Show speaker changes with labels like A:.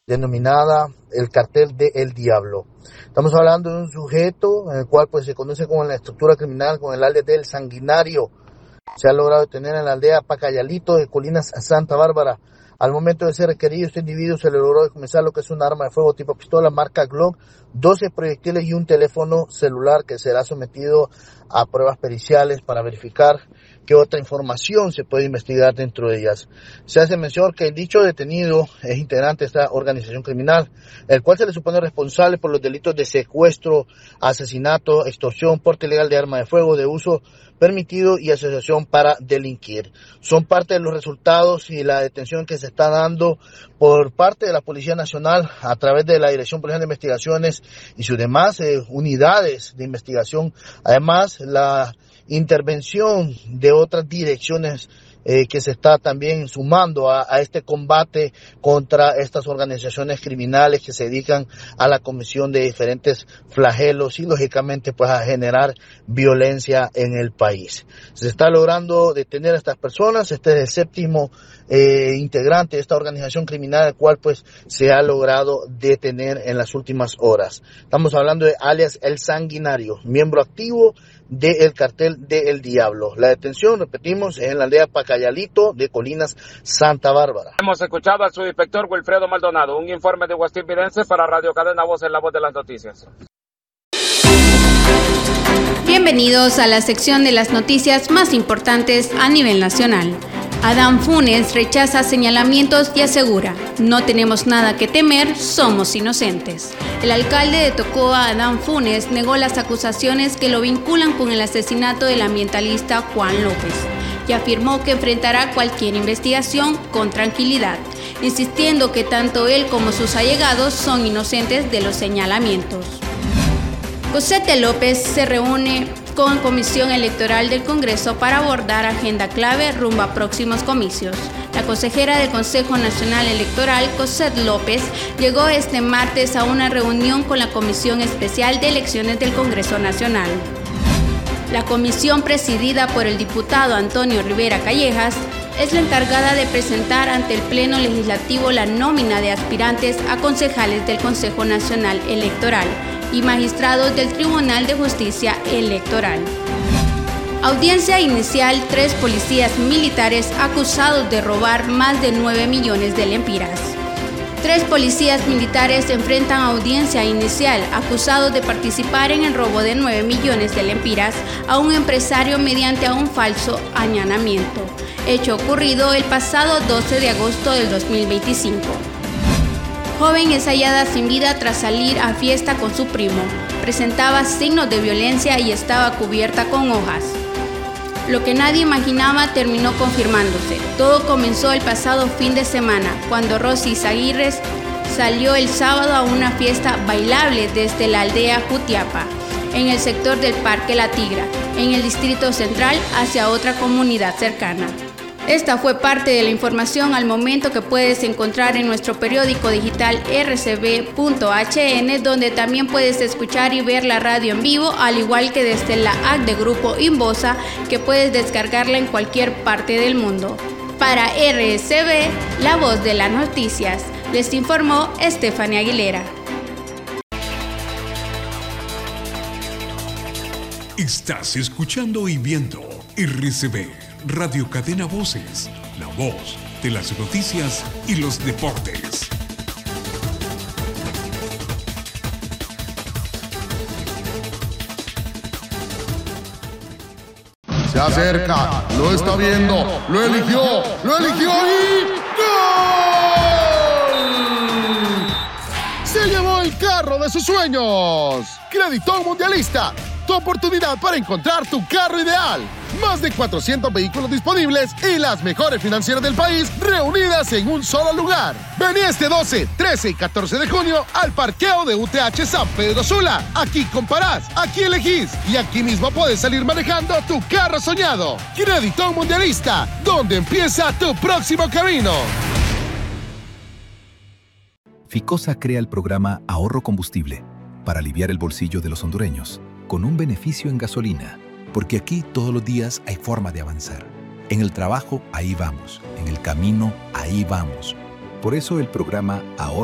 A: denominada el cartel de El Diablo. Estamos hablando de un sujeto en el cual pues se conoce como la estructura criminal con el alias del Sanguinario. Se ha logrado detener en la aldea Pacayalito de Colinas Santa Bárbara. Al momento de ser requerido, este individuo se le logró decomisar lo que es un arma de fuego tipo pistola marca Glock, 12 proyectiles y un teléfono celular que será sometido a pruebas periciales para verificar qué otra información se puede investigar dentro de ellas. Se hace mención que el dicho detenido es integrante de esta organización criminal, el cual se le supone responsable por los delitos de secuestro, asesinato, extorsión, porte ilegal de arma de fuego, de uso permitido y asociación para delinquir. Son parte de los resultados y la detención que se está dando por parte de la Policía Nacional a través de la Dirección Policial de Investigaciones y sus demás unidades de investigación. Además, la intervención de otras direcciones que se está también sumando a este combate contra estas organizaciones criminales que se dedican a la comisión de diferentes flagelos y lógicamente pues a generar violencia en el país. Se está logrando detener a estas personas. Este es el 7º integrante de esta organización criminal, el cual pues se ha logrado detener en las últimas horas. Estamos hablando de alias El Sanguinario, miembro activo del cartel de El Diablo. La detención, repetimos, es en la aldea Pacayalito de Colinas Santa Bárbara.
B: Hemos escuchado al subinspector Wilfredo Maldonado. Un informe de Guastín Pidense para Radio Cadena Voz, en la voz de las noticias.
C: Bienvenidos a la sección de las noticias más importantes a nivel nacional. Adán Funes rechaza señalamientos y asegura: no tenemos nada que temer, somos inocentes. El alcalde de Tocoa, Adán Funes, negó las acusaciones que lo vinculan con el asesinato del ambientalista Juan López y afirmó que enfrentará cualquier investigación con tranquilidad, insistiendo que tanto él como sus allegados son inocentes de los señalamientos. Cosette López se reúne con Comisión Electoral del Congreso para abordar agenda clave rumbo a próximos comicios. La consejera del Consejo Nacional Electoral, Cosette López, llegó este martes a una reunión con la Comisión Especial de Elecciones del Congreso Nacional. La comisión, presidida por el diputado Antonio Rivera Callejas, es la encargada de presentar ante el Pleno Legislativo la nómina de aspirantes a concejales del Consejo Nacional Electoral y magistrados del Tribunal de Justicia Electoral. Audiencia inicial: 3 policías militares acusados de robar más de 9 millones de lempiras. 3 policías militares enfrentan audiencia inicial acusados de participar en el robo de 9 millones de lempiras a un empresario mediante un falso allanamiento, hecho ocurrido el pasado 12 de agosto del 2025. Joven es hallada sin vida tras salir a fiesta con su primo. Presentaba signos de violencia y estaba cubierta con hojas. Lo que nadie imaginaba terminó confirmándose. Todo comenzó el pasado fin de semana, cuando Rosy Zaguirres salió el sábado a una fiesta bailable desde la aldea Jutiapa, en el sector del Parque La Tigra, en el Distrito Central, hacia otra comunidad cercana. Esta fue parte de la información al momento que puedes encontrar en nuestro periódico digital rcb.hn, donde también puedes escuchar y ver la radio en vivo, al igual que desde la app de Grupo Inbosa, que puedes descargarla en cualquier parte del mundo. Para RCB, la voz de las noticias, les informó Stephanie Aguilera.
D: Estás escuchando y viendo RCB, Radio Cadena Voces, la voz de las noticias y los deportes.
E: Se acerca, lo está viendo, lo eligió y ¡gol! Se llevó el carro de sus sueños. Crédito Mundialista, tu oportunidad para encontrar tu carro ideal. Más de 400 vehículos disponibles y las mejores financieras del país reunidas en un solo lugar. Vení este 12, 13 y 14 de junio al parqueo de UTH San Pedro Sula. Aquí comparás, aquí elegís y aquí mismo puedes salir manejando tu carro soñado. Crédito Mundialista, donde empieza tu próximo camino.
F: Ficosa crea el programa Ahorro Combustible para aliviar el bolsillo de los hondureños, con un beneficio en gasolina. Porque aquí todos los días hay forma de avanzar. En el trabajo, ahí vamos. En el camino, ahí vamos. Por eso el programa Ahorro